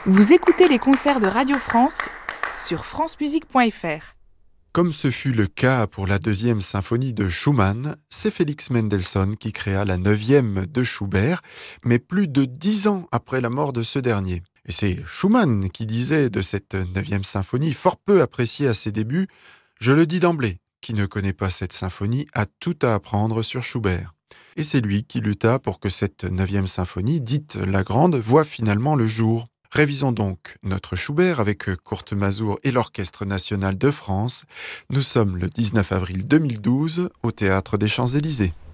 Vous écoutez les concerts de Radio France sur francemusique.fr. Comme ce fut le cas pour la deuxième symphonie de Schumann, c'est Félix Mendelssohn qui créa la neuvième de Schubert, mais plus de 10 ans après la mort de ce dernier. Et c'est Schumann qui disait de cette neuvième symphonie, fort peu appréciée à ses débuts, « Je le dis d'emblée, qui ne connaît pas cette symphonie a tout à apprendre sur Schubert ». Et c'est lui qui lutta pour que cette neuvième symphonie, dite la Grande, voie finalement le jour. Révisons donc notre Schubert avec Kurt Masur et l'Orchestre national de France. Nous sommes le 19 avril 2012 au Théâtre des Champs-Élysées.